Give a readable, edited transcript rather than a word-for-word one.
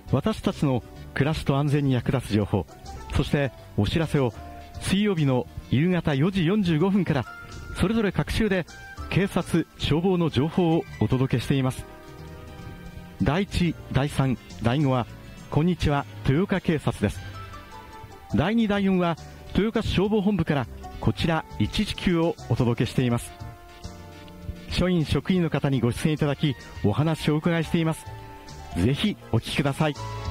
私たちの暮らしと安全に役立つ情報、そしてお知らせを水曜日の夕方4時45分からそれぞれ各週で警察・消防の情報をお届けしています。第1、第3、第5はこんにちは豊岡警察です。第2、第4は豊岡市消防本部からこちら119をお届けしています。署員職員の方にご出演いただきお話をお伺いしています。ぜひお聞きください。